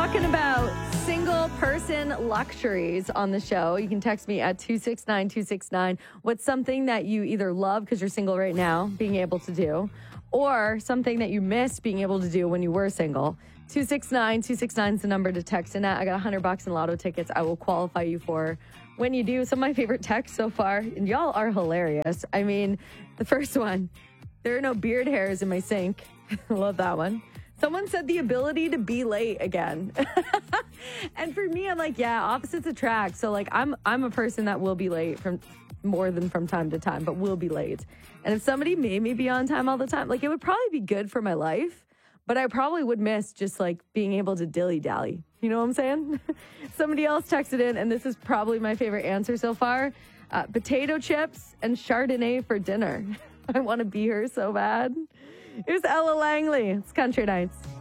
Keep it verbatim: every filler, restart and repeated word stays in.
talking about single person luxuries on the show. You can text me at two six nine two six nine. What's something that you either love because you're single right now, being able to do, or something that you miss being able to do when you were single? two six nine two six nine is the number to text in at. I got one hundred bucks in lotto tickets I will qualify you for when you do. Some of my favorite texts so far, and y'all are hilarious. I mean, the first one, there are no beard hairs in my sink. I love that one. Someone said the ability to be late again. And for me, I'm like, yeah, opposites attract. So like I'm I'm a person that will be late from more than from time to time, but will be late. And if somebody made me be on time all the time, like it would probably be good for my life, but I probably would miss just like being able to dilly-dally. You know what I'm saying? Somebody else texted in, and this is probably my favorite answer so far. Uh, potato chips and Chardonnay for dinner. I want to be her so bad. Here's Ella Langley. It's Country Nights.